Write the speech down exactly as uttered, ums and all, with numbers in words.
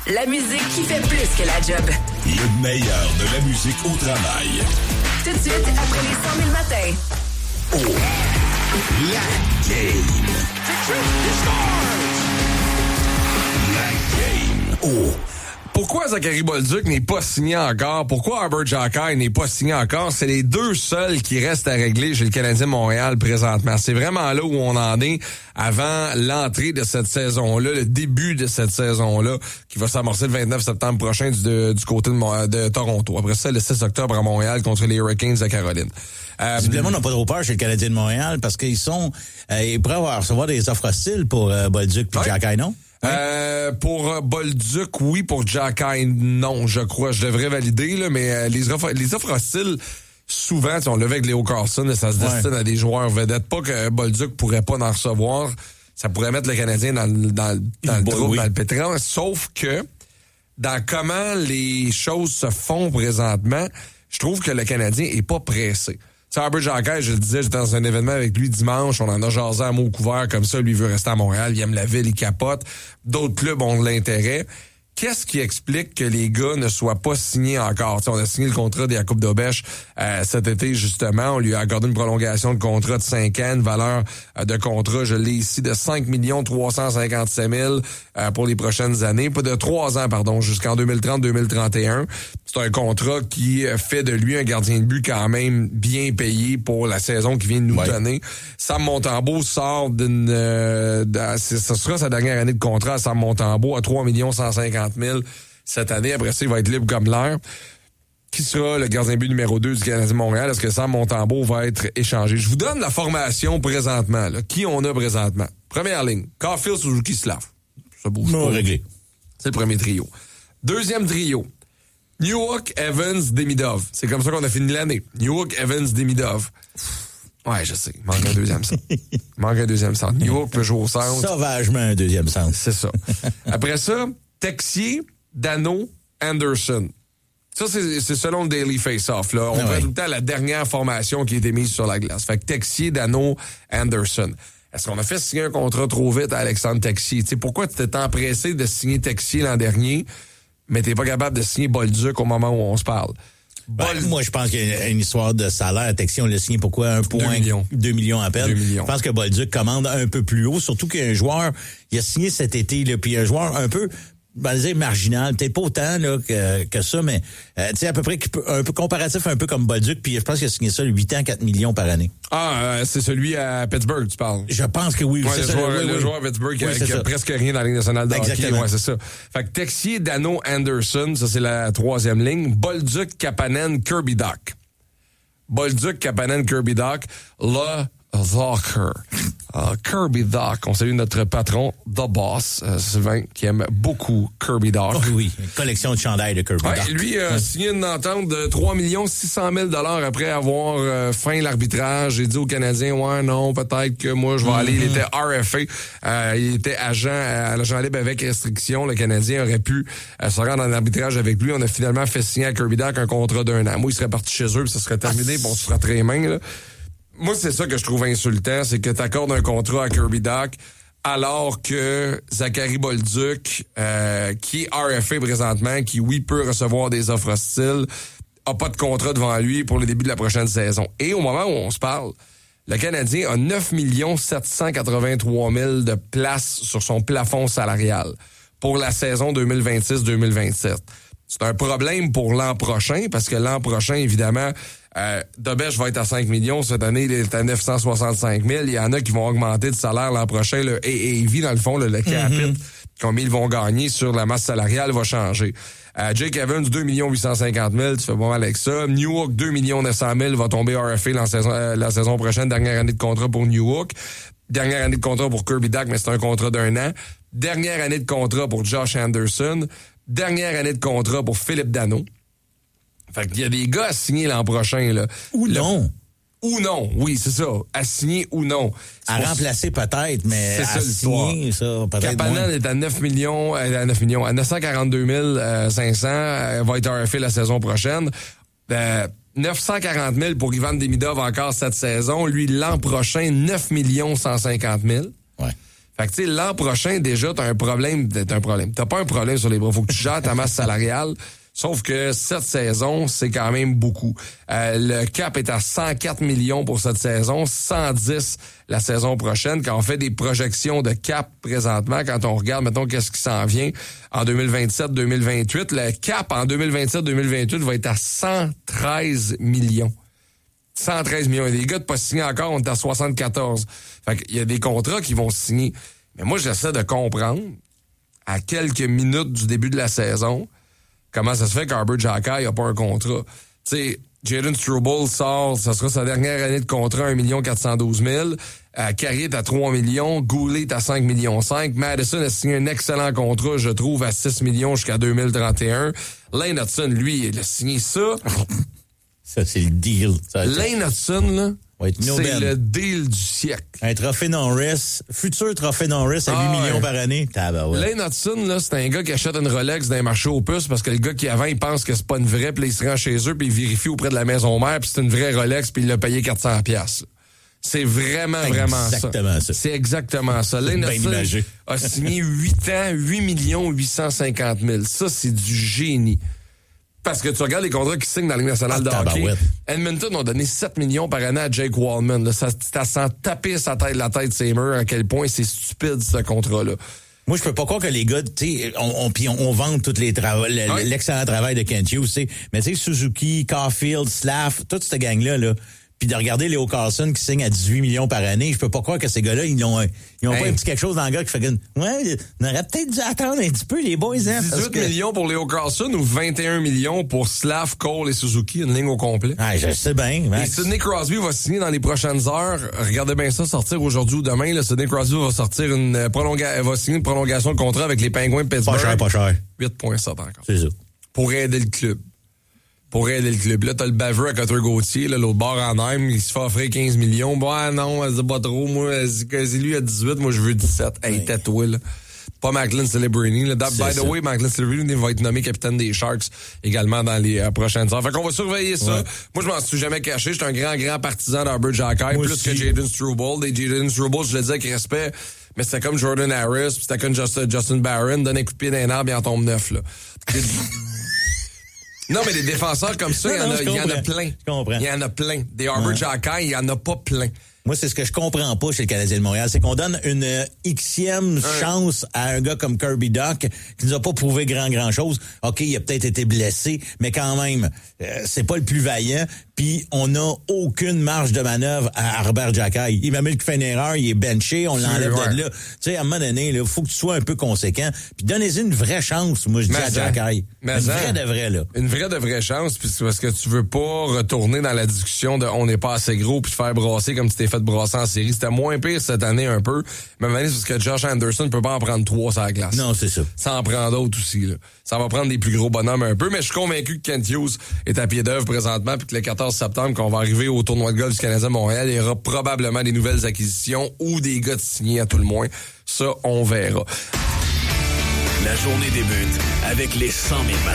La musique qui fait plus que la job. Le meilleur de la musique au travail. Tout de suite, après les cent mille matins. Oh, la game. La game. Oh. Pourquoi Zachary Bolduc n'est pas signé encore? Pourquoi Arber Xhekaj n'est pas signé encore? C'est les deux seuls qui restent à régler chez le Canadien de Montréal présentement. C'est vraiment là où on en est avant l'entrée de cette saison-là, le début de cette saison-là, qui va s'amorcer le vingt-neuf septembre prochain du, de, du côté de, de Toronto. Après ça, le six octobre à Montréal contre les Hurricanes de Caroline. Euh, Visiblement, on n'a pas trop peur chez le Canadien de Montréal parce qu'ils sont... Euh, ils pourraient recevoir des offres hostiles pour euh, Bolduc puis ouais. Xhekaj, non? Euh, pour euh, Bolduc, oui. Pour Xhekaj, non, je crois. Je devrais valider, là, mais euh, les offres les offres hostiles, souvent, on le fait avec Léo Carlson, ça se destine ouais. à des joueurs vedettes. Pas que Bolduc pourrait pas en recevoir. Ça pourrait mettre le Canadien dans, dans, dans le bon, trou, oui. dans le pétrin. Sauf que, dans comment les choses se font présentement, je trouve que le Canadien est pas pressé. Tu sais, Arber Xhekaj, je le disais, j'étais dans un événement avec lui dimanche, on en a jasé à mots couverts comme ça, lui veut rester à Montréal, il aime la ville, il capote. D'autres clubs ont de l'intérêt. Qu'est-ce qui explique que les gars ne soient pas signés encore? T'sais, on a signé le contrat de Jakub Dobeš euh, cet été, justement. On lui a accordé une prolongation de contrat de cinq ans, une valeur euh, de contrat, je l'ai ici, de cinq millions trois cent cinquante-sept mille euh, pour les prochaines années. Pas de trois ans, pardon, jusqu'en deux mille trente deux mille trente et un. C'est un contrat qui fait de lui un gardien de but quand même bien payé pour la saison qui vient de nous ouais. donner. Sam Montembeault sort d'une... Euh, ce sera sa dernière année de contrat à Sam Montembeault à trois millions cent cinquante mille cette année. Après ça, il va être libre comme l'air. Qui sera le gardien de but numéro deux du Canadien de Montréal? Est-ce que Sam Montembeault va être échangé? Je vous donne la formation présentement. Là. Qui on a présentement? Première ligne, Caulfield, Suzuki, Slav. Ça bouge non, pas. Réglé. C'est le premier trio. Deuxième trio, Newhook, Evans, Demidov. C'est comme ça qu'on a fini l'année. Newhook, Evans, Demidov. Ouais, je sais. Il manque un deuxième centre. Il manque un deuxième centre. Newhook peut jouer au centre. Sauvagement un deuxième centre. C'est ça. Après ça, Texier, Dano, Anderson. Ça, c'est, c'est selon le Daily Face-Off. Là. On ah fait ouais. tout le temps la dernière formation qui a été mise sur la glace. Fait que Texier, Dano, Anderson. Est-ce qu'on a fait signer un contrat trop vite à Alexandre Texier? Tu sais, pourquoi tu t'es empressé de signer Texier l'an dernier, mais t'es pas capable de signer Bolduc au moment où on se parle? Ben, Bol... Moi, je pense qu'il y a une histoire de salaire. Texier, on l'a signé pourquoi? Un point, deux millions. Deux millions à peine. Deux millions. Je pense que Bolduc commande un peu plus haut, surtout qu'un joueur, il a signé cet été, là, puis un joueur un peu... Ben, dire marginal, peut-être pas autant là, que, que ça, mais euh, tu sais, à peu près un peu comparatif, un peu comme Bolduc, puis je pense qu'il a signé ça huit ans, quatre millions par année. Ah, euh, c'est celui à Pittsburgh, tu parles? Je pense que oui. Ouais, c'est le, ça, joueur, oui, le oui. joueur à Pittsburgh qui, oui, a, qui a presque rien dans la Ligue nationale de hockey. Ouais, c'est ça. Fait que Texier, Dano, Anderson, ça c'est la troisième ligne. Bolduc, Kapanen, Kirby Dach. Bolduc, Kapanen, Kirby Dach. Là, Walker. Uh, Kirby Dach. On salue notre patron, The Boss, euh, Sylvain, qui aime beaucoup Kirby Dach. Oh, oui, une collection de chandails de Kirby ouais, Dach. Lui a euh, ouais. signé une entente de trois millions six cent mille dollars après avoir euh, fin l'arbitrage. J'ai dit aux Canadiens, ouais, non, peut-être que moi, je vais mm-hmm. aller. Il était R F A. Euh, il était agent à l'agent libre avec restriction. Le Canadien aurait pu euh, se rendre en arbitrage avec lui. On a finalement fait signer à Kirby Dach un contrat d'un an. Moi, il serait parti chez eux, puis ça serait terminé, ah, puis on se ferait très main, là. Moi, c'est ça que je trouve insultant, c'est que tu accordes un contrat à Kirby Dach alors que Zachary Bolduc, euh, qui est R F A présentement, qui, oui, peut recevoir des offres hostiles, a pas de contrat devant lui pour le début de la prochaine saison. Et au moment où on se parle, le Canadien a neuf millions sept cent quatre-vingt-trois mille de place sur son plafond salarial pour la saison deux mille vingt-six deux mille vingt-sept. C'est un problème pour l'an prochain, parce que l'an prochain, évidemment, euh, Dobeš va être à cinq millions. Cette année, il est à neuf cent soixante-cinq mille. Il y en a qui vont augmenter de salaire l'an prochain. Le A A V, dans le fond, le, le capite, mm-hmm. combien ils vont gagner sur la masse salariale va changer. Euh, Jake Evans, deux millions huit cent cinquante mille. Tu fais pas mal avec ça. Newhook, deux millions neuf cent mille. Va tomber R F A la saison, euh, la saison prochaine. Dernière année de contrat pour Newhook. Dernière année de contrat pour Kirby Dach, mais c'est un contrat d'un an. Dernière année de contrat pour Josh Anderson. Dernière année de contrat pour Philippe Dano. Fait qu'il y a des gars à signer l'an prochain, là. Ou Le... non. Ou non, oui, c'est ça. À signer ou non. C'est à pour... remplacer peut-être, mais c'est à ça, signer, ça, peut-être Kapanen moins. est à neuf millions, à neuf millions, à neuf cent quarante-deux mille cinq cents, euh, va être R F A la saison prochaine. Euh, neuf cent quarante mille pour Ivan Demidov encore cette saison. Lui, l'an prochain, neuf millions cent cinquante mille. Ouais. Fait que, tu sais, l'an prochain, déjà, t'as un problème, t'as un problème. T'as pas un problème sur les bras. Faut que tu gères ta masse salariale. Sauf que cette saison, c'est quand même beaucoup. Euh, le cap est à cent quatre millions pour cette saison, cent dix la saison prochaine. Quand on fait des projections de cap présentement, quand on regarde, mettons, qu'est-ce qui s'en vient en deux mille vingt-sept deux mille vingt-huit, le cap en deux mille vingt-sept deux mille vingt-huit va être à cent treize millions. cent treize millions. Il y a des gars de pas signer encore, on est à soixante-quatorze. Fait qu'il y a des contrats qui vont signer. Mais moi, j'essaie de comprendre, à quelques minutes du début de la saison, comment ça se fait qu'Arber Xhekaj n'a pas un contrat. Tu sais, Jayden Struble sort, ça sera sa dernière année de contrat, un million quatre cent douze mille. Euh, Carrier est à trois millions. Goulet est à cinq millions cinq. Madison a signé un excellent contrat, je trouve, à six millions jusqu'à deux mille trente et un. Lane Hudson, lui, il a signé ça. Ça, c'est le deal. Ça, Lane Hudson, là, ouais, c'est le deal du siècle. Un trophée Norris, futur trophée Norris à huit ah, millions ouais. par année. Tabarouette. Lane Hudson, là, c'est un gars qui achète une Rolex dans un marché aux puces parce que le gars qui avant, il pense que c'est pas une vraie, puis là, il se rend chez eux, puis il vérifie auprès de la maison mère, puis c'est une vraie Rolex, puis il l'a payé quatre cents piastres. C'est vraiment, vraiment exactement ça. ça. C'est exactement ça. Lane Hudson a signé huit ans, huit millions huit cent cinquante mille. Ça, c'est du génie. Parce que tu regardes les contrats qui signent dans la Ligue nationale ah, de hockey. Tabarouette. Edmonton ont donné sept millions par année à Jake Wallman. Là, ça, ça sent taper sa tête, la tête de ses murs à quel point c'est stupide, ce contrat-là. Moi, je peux pas croire que les gars, tu sais, on, on, pis on, on vante tous les travaux, le, oui. l'excellent travail de Kent Hughes, tu sais. Mais tu sais, Suzuki, Caulfield, Slav, toute cette gang-là, là. Puis de regarder Leo Carlson qui signe à dix-huit millions par année, je peux pas croire que ces gars-là, ils ont, ils ont hey. pas un petit quelque chose dans le gars qui fait que, ouais, on aurait peut-être dû attendre un petit peu, les boys, hein. dix-huit que... millions pour Leo Carlson ou vingt et un millions pour Slav, Cole et Suzuki, une ligne au complet. Ah, je sais bien, Max. Et Sidney Crosby va signer dans les prochaines heures. Regardez bien ça sortir aujourd'hui ou demain, là. Sidney Crosby va sortir une prolonga... va signer une prolongation de contrat avec les Pingouins de Pittsburgh. Pas cher, pas cher. huit virgule sept encore. C'est ça. Pour aider le club. Pour aider le club. Là, t'as le baveux à Cotter Gauthier, là, l'autre bord en Heim, il se fait offrir quinze millions. Bah, non, elle dit pas trop. Moi, elle dit que c'est lui à dix-huit, moi, je veux dix-sept. Hey, tais-toi, là. Pas Macklin Celebrini, là. By the ça. way, Macklin Celebrini va être nommé capitaine des Sharks également dans les euh, prochaines heures. Fait qu'on va surveiller ça. Ouais. Moi, je m'en suis jamais caché. J'étais un grand, grand partisan d'Arber Xhekaj, plus aussi. que Jayden Struble. Et Jayden Struble, je le disais avec respect, mais c'était comme Jordan Harris, puis c'était comme Justin, Justin Barron, donne un coup de pied d'un arbre et en tombe neuf, là. Non, mais des défenseurs comme ça, il y, en a, y en a plein. Je comprends. Il y en a plein. Des Arber Xhekaj, il y en a pas plein. Moi, c'est ce que je comprends pas chez le Canadien de Montréal, c'est qu'on donne une euh, xème ouais. chance à un gars comme Kirby Dach qui nous a pas prouvé grand grand chose. OK, il a peut-être été blessé, mais quand même, euh, c'est pas le plus vaillant. Puis on n'a aucune marge de manœuvre à Arber Xhekaj. Il m'a mis qu'il fait une erreur, il est benché, on l'enlève ouais. de là. Tu sais, à un moment donné, il faut que tu sois un peu conséquent. Puis donnez-y une vraie chance, moi je dis mais à Xhekaj. Une vraie de vraie, là. Une vraie de vraie chance, puis c'est parce que tu veux pas retourner dans la discussion de on n'est pas assez gros puis te faire brasser comme tu t'es fait brasser en série. C'était moins pire cette année un peu. Mais maintenant, c'est parce que Josh Anderson ne peut pas en prendre trois sur la glace. Non, c'est ça. Ça en prend d'autres aussi, là. Ça va prendre des plus gros bonhommes un peu, mais je suis convaincu que Kent Hughes est à pied d'œuvre présentement, puis que le quatorze septembre, qu'on va arriver au tournoi de golf du Canadien de Montréal, il y aura probablement des nouvelles acquisitions ou des gars de signés à tout le moins. Ça, on verra. La journée débute avec les cent mille matins.